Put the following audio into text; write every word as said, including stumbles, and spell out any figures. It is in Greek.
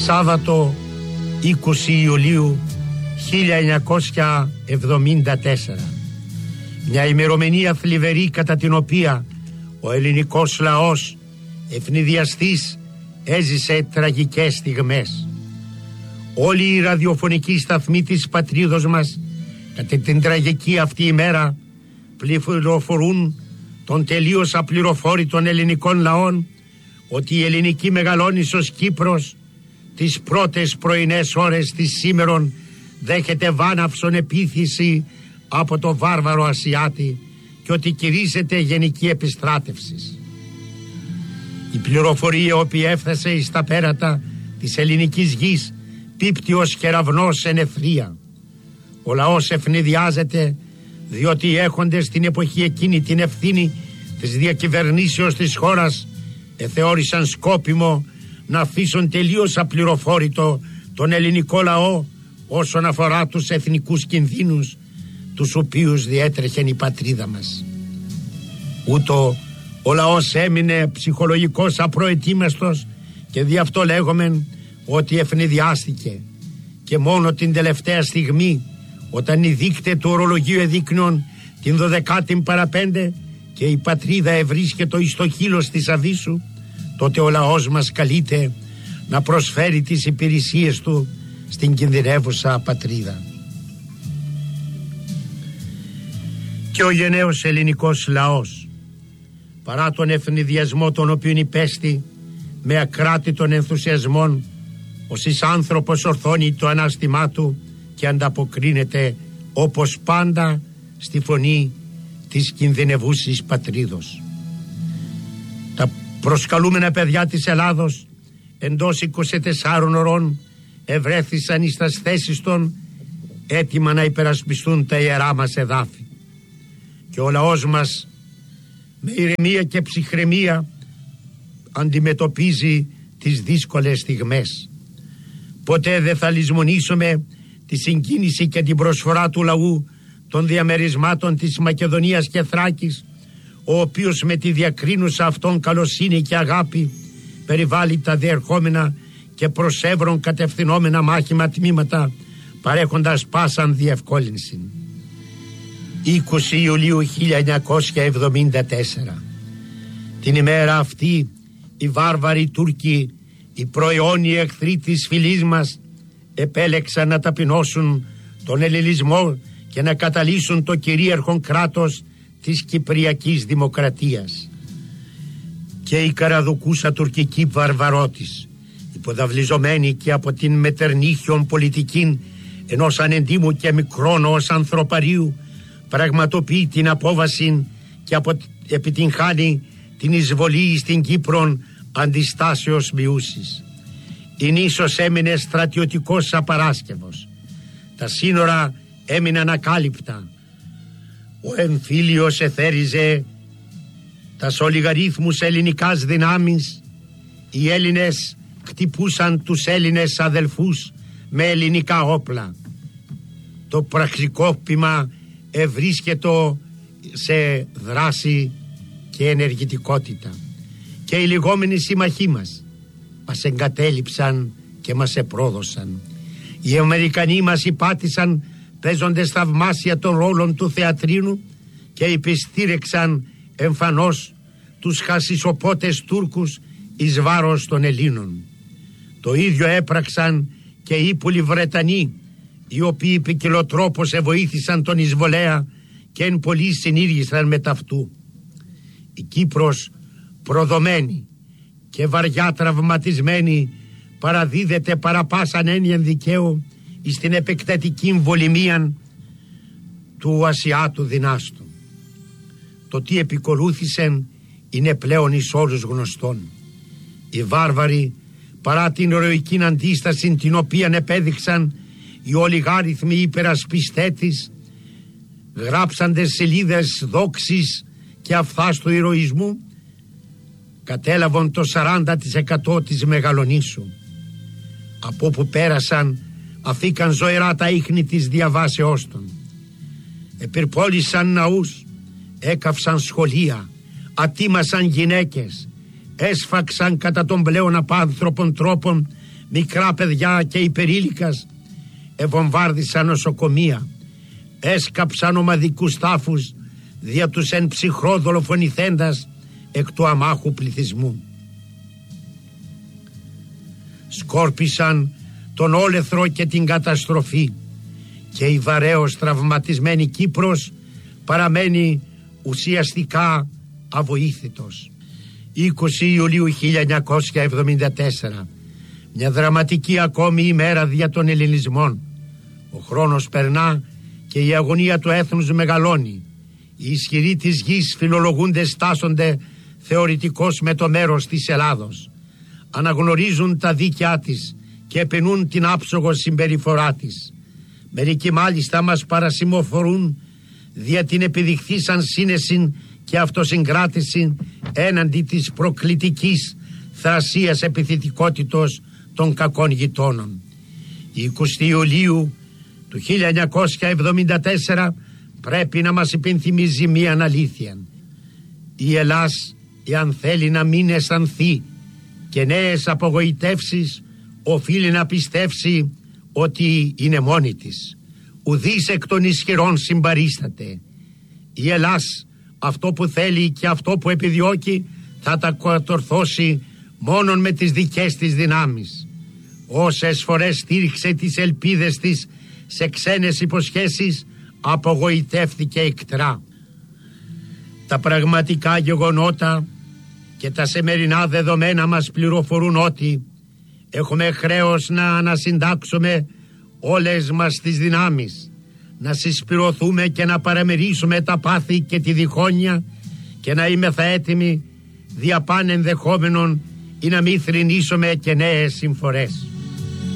Σάββατο είκοσι Ιουλίου χίλια εννιακόσια εβδομήντα τέσσερα. Μια ημερομηνία θλιβερή κατά την οποία ο ελληνικός λαός ευνηδιαστής έζησε τραγικές στιγμές. Όλοι οι ραδιοφωνικοί σταθμοί της πατρίδος μας κατά την τραγική αυτή ημέρα πληροφορούν τον τελείως απληροφόρητων ελληνικών λαών ότι η ελληνική μεγαλόνισσος Κύπρος τις πρώτες πρωινές ώρες της σήμερον δέχεται βάναυσον επίθεση από το βάρβαρο Ασιάτη και ότι κηρύσσεται γενική επιστράτευση. Η πληροφορία οποία έφτασε εις τα πέρατα της ελληνικής γης πίπτει ως κεραυνός εν ευθεία. Ο λαός ευνηδιάζεται διότι οι έχοντες την εποχή εκείνη την ευθύνη της διακυβερνήσεως της χώρας εθεώρησαν σκόπιμο να αφήσουν τελείως απληροφόρητο τον ελληνικό λαό όσον αφορά τους εθνικούς κινδύνους τους οποίους διέτρεχε η πατρίδα μας. Ούτω ο λαός έμεινε ψυχολογικός απροετοίμαστος και δι' αυτό λέγομεν ότι ευνηδιάστηκε, και μόνο την τελευταία στιγμή, όταν οι δείκτες του ορολογίου εδείκνυον την δωδεκάτη παραπέντε και η πατρίδα ευρίσκεται εις το χείλος της Αβύσσου, τότε ο λαός μας καλείται να προσφέρει τις υπηρεσίες του στην κινδυνεύουσα πατρίδα. Και ο γενναίος ελληνικός λαός, παρά τον ευνηδιασμό τον οποίον υπέστη με ακράτητον ενθουσιασμόν, ως εις άνθρωπος ορθώνει το ανάστημά του και ανταποκρίνεται όπως πάντα στη φωνή της κινδυνευούσης πατρίδος. Τα προσκαλούμενα παιδιά της Ελλάδος εντός είκοσι τεσσάρων ωρών ευρέθησαν εις τας θέσεις των, έτοιμα να υπερασπιστούν τα ιερά μας εδάφη. Και ο λαός μας με ηρεμία και ψυχραιμία αντιμετωπίζει τις δύσκολες στιγμές. Ποτέ δεν θα λησμονήσουμε τη συγκίνηση και την προσφορά του λαού των διαμερισμάτων της Μακεδονίας και Θράκης, ο οποίος με τη διακρίνουσα αυτόν καλοσύνη και αγάπη περιβάλλει τα διερχόμενα και προς εύρων κατευθυνόμενα μάχημα τμήματα, παρέχοντας πάσαν διευκόλυνση. είκοσι Ιουλίου χίλια εννιακόσια εβδομήντα τέσσερα. Την ημέρα αυτή οι βάρβαροι Τούρκοι, οι προαιώνιοι εχθροί της φυλής μας, επέλεξαν να ταπεινώσουν τον ελληνισμό και να καταλύσουν το κυρίαρχον κράτος της Κυπριακής Δημοκρατίας. Και η καραδοκούσα τουρκική βαρβαρότης, υποδαβλιζομένη και από την μετερνίχιον πολιτική ενός ανεντίμου και μικρόνο ως ανθρωπαρίου, πραγματοποιεί την απόβαση και απο... επιτυγχάνει την εισβολή στην Κύπρον αντιστάσεως μειούσης. Η νήσος έμεινε στρατιωτικός απαράσκευος. Τα σύνορα έμειναν ακάλυπτα. Ο εμφύλιος εθέριζε τας ολιγαρίθμους ελληνικάς δυνάμεις. Οι Έλληνες χτυπούσαν τους Έλληνες αδελφούς με ελληνικά όπλα. Το πραξικόπημα ευρίσκεται σε δράση και ενεργητικότητα. Και οι λεγόμενοι συμμαχοί μας μας εγκατέλειψαν και μας επρόδωσαν. Οι Αμερικανοί μας υπάτησαν παίζοντες θαυμάσια των ρόλων του θεατρίνου και υπεστήρεξαν εμφανώς τους χασισοπότες Τούρκους εις βάρος των Ελλήνων. Το ίδιο έπραξαν και οι ύπουλοι Βρετανοί, οι οποίοι ποικιλοτρόπως εβοήθησαν τον εισβολέα και εν πολλοί συνήργησαν με ταυτού. Η Κύπρος, προδομένη και βαριά τραυματισμένη, παραδίδεται παραπάσαν έννοια δικαίου εις την επεκτατική βολημία του Ασιάτου δυνάστου. Το τι επικολούθησεν είναι πλέον εις όλους γνωστόν. Οι βάρβαροι, παρά την ηρωική αντίσταση την οποία επέδειξαν οι ολιγάριθμοι υπερασπιστές της, γράψαντες σελίδες δόξης και αυθάστου ηρωισμού, κατέλαβαν το σαράντα τοις εκατό της Μεγαλονήσου. Από όπου πέρασαν αφήκαν ζωηρά τα ίχνη της διαβάσεώς των. Επιρπόλησαν ναούς, έκαυσαν σχολεία, ατίμασαν γυναίκες, έσφαξαν κατά των πλέον απάνθρωπων τρόπων μικρά παιδιά και υπερήλικας, εβομβάρδισαν νοσοκομεία, έσκαψαν ομαδικούς τάφους δια τους εν ψυχρό δολοφονηθέντας εκ του αμάχου πληθυσμού. Σκόρπισαν τον όλεθρο και την καταστροφή και η βαρέως τραυματισμένη Κύπρος παραμένει ουσιαστικά αβοήθητος. είκοσι Ιουλίου χίλια εννιακόσια εβδομήντα τέσσερα, μια δραματική ακόμη ημέρα δια των ελληνισμών. Ο χρόνος περνά και η αγωνία του έθνους μεγαλώνει. Οι ισχυροί της γης φιλολογούντες στάσσονται θεωρητικώς με το μέρος της Ελλάδος. Αναγνωρίζουν τα δίκαιά της και επενούν την άψογο συμπεριφορά της. Μερικοί μάλιστα μας παρασημοφορούν δια την επιδειχθήσαν σύνεση και αυτοσυγκράτηση έναντι της προκλητικής θρασίας επιθετικότητος των κακών γειτόνων. Η εικοστή Ιουλίου του χίλια εννιακόσια εβδομήντα τέσσερα πρέπει να μας υπενθυμίζει μία αλήθεια. Η Ελλάς, εάν θέλει να μην αισθανθεί και νέες απογοητεύσεις, οφείλει να πιστεύσει ότι είναι μόνη της. Ουδής εκ των ισχυρών συμπαρίσταται. Η Ελλάς αυτό που θέλει και αυτό που επιδιώκει θα τα κατορθώσει μόνον με τις δικές της δυνάμεις. Όσες φορές στήριξε τις ελπίδες της σε ξένες υποσχέσεις, απογοητεύτηκε εκτρά. Τα πραγματικά γεγονότα και τα σημερινά δεδομένα μας πληροφορούν ότι έχουμε χρέος να ανασυντάξουμε όλες μας τις δυνάμεις, να συσπηρωθούμε και να παραμερίσουμε τα πάθη και τη διχόνοια και να είμεθα έτοιμοι δια παν ενδεχόμενων ή να μην θρηνήσουμε και νέες συμφορές.